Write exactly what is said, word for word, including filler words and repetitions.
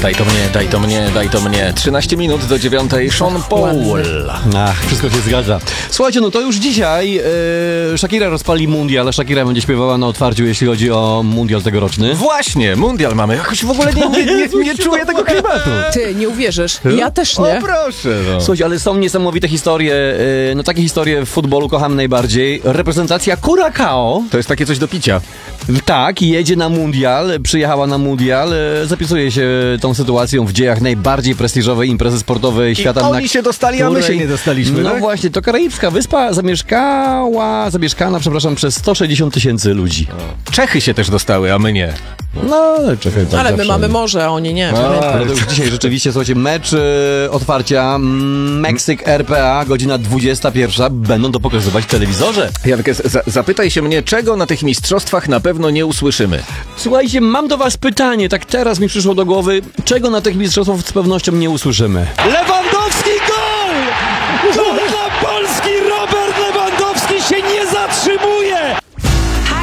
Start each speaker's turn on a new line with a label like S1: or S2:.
S1: Daj to mnie, daj to mnie, daj to mnie. trzynaście minut do dziewiątej. Sean Paul.
S2: Ach, wszystko się zgadza. Słuchajcie, no to już dzisiaj e, Shakira rozpali mundial. Shakira będzie śpiewała na otwarciu, jeśli chodzi o mundial tegoroczny.
S1: Właśnie, mundial mamy. Jakoś w ogóle nie, nie, nie, nie czuję tego klimatu.
S3: Ty, nie uwierzysz. Ja też
S1: O
S3: nie.
S1: proszę, no.
S2: Słuchajcie, ale są niesamowite historie. e, No takie historie w futbolu kocham najbardziej. Reprezentacja Curacao,
S1: To jest takie coś do picia.
S2: tak, jedzie na mundial, przyjechała na mundial, e, zapisuje się tą sytuacją w dziejach najbardziej prestiżowej imprezy sportowej świata.
S1: I oni
S2: na
S1: się dostali, a my
S2: której-
S1: się nie dostaliśmy,
S2: No
S1: tak?
S2: właśnie, to karaibska wyspa zamieszkała, zamieszkana, przepraszam, przez sto sześćdziesiąt tysięcy ludzi.
S1: Czechy się też dostały, a my nie.
S2: No, czekaj, tak
S3: Ale my
S2: zawsze.
S3: mamy morze, a oni nie.
S2: Ale to już dzisiaj rzeczywiście, słuchajcie, mecz e, otwarcia mm, Meksyk R P A, godzina dwudziesta pierwsza, będą to pokazywać w telewizorze.
S1: Jankę, za- zapytaj się mnie, czego na tych mistrzostwach na pewno nie usłyszymy.
S2: Słuchajcie, mam do was pytanie, tak teraz mi przyszło do głowy, czego na tych mistrzostwach z pewnością nie usłyszymy? Lewandowski gol!